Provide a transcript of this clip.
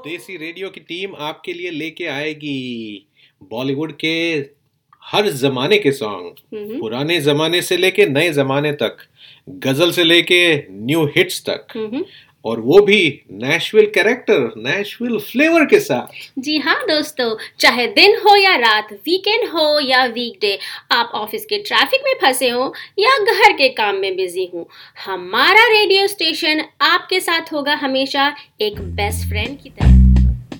देसी रेडियो की टीम आपके लिए लेके आएगी बॉलीवुड के हर जमाने के सॉन्ग, पुराने जमाने से लेके नए जमाने तक, गजल से लेके न्यू हिट्स तक, और वो भी नेशविल कैरेक्टर, नेशविल फ्लेवर के साथ। जी हाँ दोस्तों, चाहे दिन हो या रात, वीकेंड हो या वीकडे, आप ऑफिस के ट्रैफिक में फंसे हो या घर के काम में बिजी हो, हमारा रेडियो स्टेशन आपके साथ होगा हमेशा एक बेस्ट फ्रेंड की तरह।